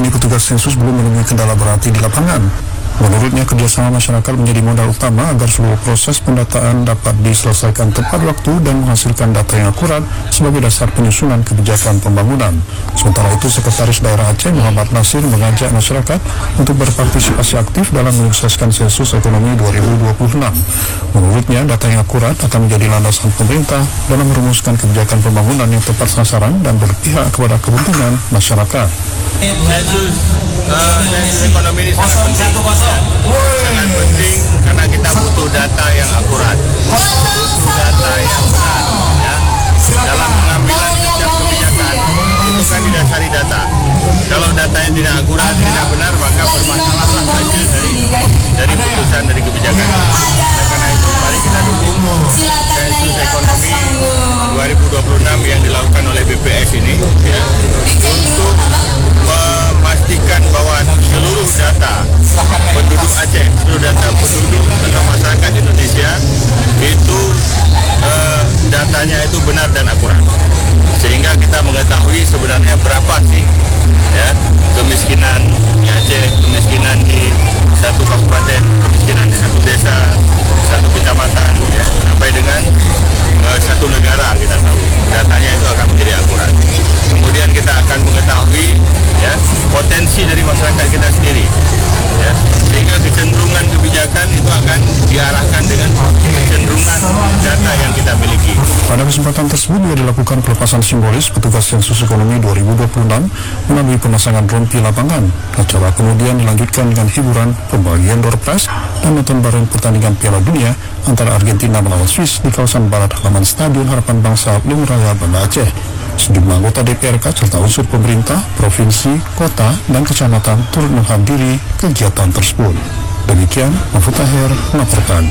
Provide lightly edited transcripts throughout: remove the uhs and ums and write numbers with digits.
kini petugas sensus belum menemui kendala berarti di lapangan. Menurutnya, kerjasama masyarakat menjadi modal utama agar seluruh proses pendataan dapat diselesaikan tepat waktu dan menghasilkan data yang akurat sebagai dasar penyusunan kebijakan pembangunan. Sementara itu, Sekretaris Daerah Aceh Muhammad Nasir mengajak masyarakat untuk berpartisipasi aktif dalam menyukseskan sensus ekonomi 2026. Menurutnya, data yang akurat akan menjadi landasan pemerintah dalam merumuskan kebijakan pembangunan yang tepat sasaran dan berpihak kepada kepentingan masyarakat. Sensus ekonomi ini sangat penting karena kita butuh data yang akurat, butuh data yang benar, ya. Dalam pengambilan setiap kebijakan itu kan didasari data. Kalau datanya tidak akurat, tidak benar, maka bermasalahlah hasil dari putusan dari kebijakan. Karena itu mari kita dukung sensus ekonomi 2026 yang dilakukan oleh BPS ini, ya, untuk memastikan bahwa seluruh data penduduk Aceh, seluruh data penduduk atau masyarakat Indonesia itu datanya itu benar dan akurat, sehingga kita mengetahui sebenarnya berapa sih, ya, kemiskinan di Aceh, kemiskinan di satu kabupaten, kemiskinan di satu desa, satu kecamatan, ya, sampai dengan satu negara. Kita tahu datanya itu akan menjadi akurat. Kemudian kita akan mengetahui, ya, potensi dari masyarakat kita sendiri, ya, sehingga kecenderungan kebijakan itu akan diarahkan dengan kecenderungan data yang kita miliki. Pada kesempatan tersebut juga dilakukan pelepasan simbolis petugas sensus ekonomi 2026 melalui pemasangan rompi lapangan. Acara kemudian dilanjutkan dengan hiburan, pembagian door prize, dan nonton bareng pertandingan Piala Dunia antara Argentina melawan Swiss di kawasan barat halaman Stadion Harapan Bangsa Lumur Raya Banda Aceh. Sejumlah anggota DPRK serta unsur pemerintah, provinsi, kota, dan kecamatan turut menghadiri kegiatan tersebut. Demikian, Mahfud Tahir melaporkan.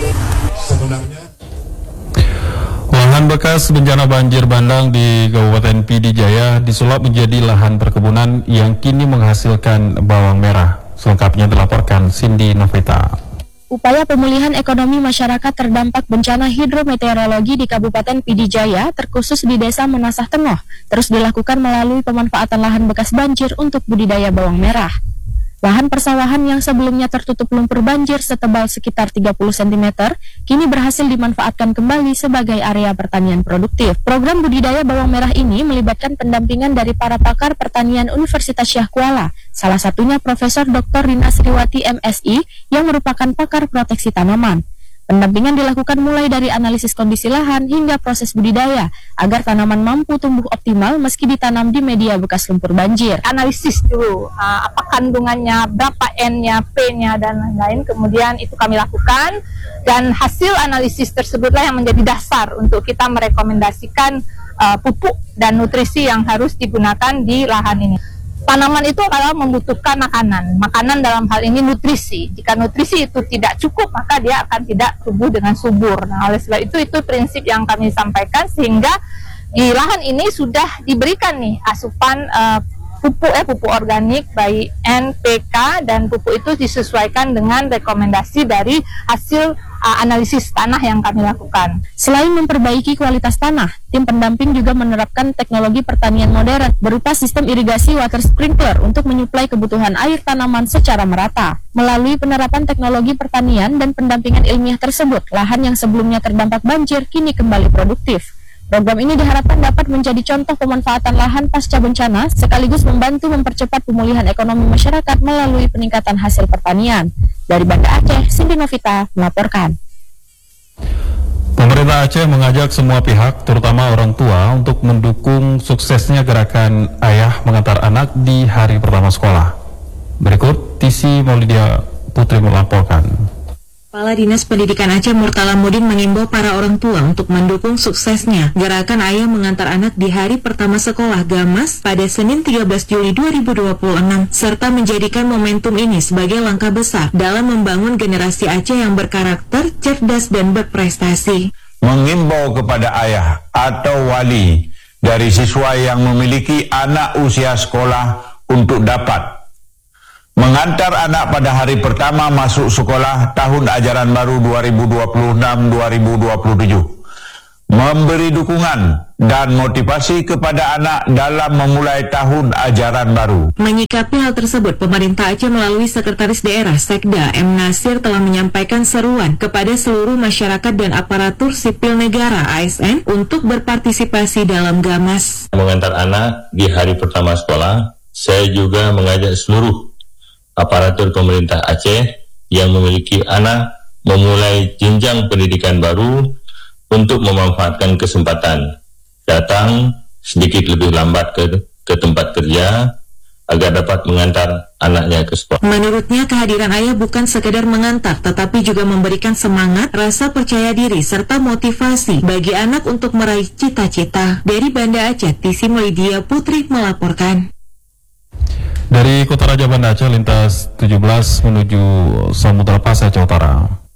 Lahan bekas bencana banjir bandang di Kabupaten PD Jaya disulap menjadi lahan perkebunan yang kini menghasilkan bawang merah. Selengkapnya dilaporkan Cindy Novita. Upaya pemulihan ekonomi masyarakat terdampak bencana hidrometeorologi di Kabupaten PD Jaya, terkhusus di Desa Menasah Tengah, terus dilakukan melalui pemanfaatan lahan bekas banjir untuk budidaya bawang merah. Lahan persawahan yang sebelumnya tertutup lumpur banjir setebal sekitar 30 cm, kini berhasil dimanfaatkan kembali sebagai area pertanian produktif. Program budidaya bawang merah ini melibatkan pendampingan dari para pakar pertanian Universitas Syah Kuala, salah satunya Profesor Dr. Rina Sriwati MSI yang merupakan pakar proteksi tanaman. Pendampingan dilakukan mulai dari analisis kondisi lahan hingga proses budidaya agar tanaman mampu tumbuh optimal meski ditanam di media bekas lumpur banjir. Analisis dulu apa kandungannya, berapa N-nya, P-nya, dan lain-lain. Kemudian itu kami lakukan dan hasil analisis tersebutlah yang menjadi dasar untuk kita merekomendasikan pupuk dan nutrisi yang harus digunakan di lahan ini. Tanaman itu adalah membutuhkan makanan dalam hal ini nutrisi. Jika nutrisi itu tidak cukup, maka dia akan tidak tumbuh dengan subur. Nah, oleh sebab itu prinsip yang kami sampaikan, sehingga di lahan ini sudah diberikan nih asupan pupuk organik baik NPK, dan pupuk itu disesuaikan dengan rekomendasi dari hasil analisis tanah yang kami lakukan. Selain memperbaiki kualitas tanah, tim pendamping juga menerapkan teknologi pertanian modern berupa sistem irigasi water sprinkler untuk menyuplai kebutuhan air tanaman secara merata. Melalui penerapan teknologi pertanian dan pendampingan ilmiah tersebut, lahan yang sebelumnya terdampak banjir kini kembali produktif. Program ini diharapkan dapat menjadi contoh pemanfaatan lahan pasca bencana sekaligus membantu mempercepat pemulihan ekonomi masyarakat melalui peningkatan hasil pertanian. Dari Banda Aceh, Cindy Novita melaporkan. Pemerintah Aceh mengajak semua pihak, terutama orang tua, untuk mendukung suksesnya gerakan ayah mengantar anak di hari pertama sekolah. Berikut Tisi Maulidia Putri melaporkan. Kepala Dinas Pendidikan Aceh Murtala Mudin mengimbau para orang tua untuk mendukung suksesnya gerakan ayah mengantar anak di hari pertama sekolah Gamas pada Senin 13 Juli 2026 serta menjadikan momentum ini sebagai langkah besar dalam membangun generasi Aceh yang berkarakter, cerdas, dan berprestasi. Mengimbau kepada ayah atau wali dari siswa yang memiliki anak usia sekolah untuk dapat mengantar anak pada hari pertama masuk sekolah tahun ajaran baru 2026-2027. memberi dukungan dan motivasi kepada anak dalam memulai tahun ajaran baru. Menyikapi hal tersebut, pemerintah Aceh melalui Sekretaris Daerah Sekda M. Nasir telah menyampaikan seruan kepada seluruh masyarakat dan aparatur sipil negara ASN untuk berpartisipasi dalam Gamas. Mengantar anak di hari pertama sekolah, saya juga mengajak seluruh aparatur pemerintah Aceh yang memiliki anak memulai jenjang pendidikan baru untuk memanfaatkan kesempatan datang sedikit lebih lambat ke tempat kerja agar dapat mengantar anaknya ke sekolah. Menurutnya, kehadiran ayah bukan sekedar mengantar, tetapi juga memberikan semangat, rasa percaya diri, serta motivasi bagi anak untuk meraih cita-cita. Dari Banda Aceh, Tisi Melidia Putri melaporkan. Dari Kota Raja Banda Aceh, lintas 17 menuju Samudra Pasai, Jawa Utara.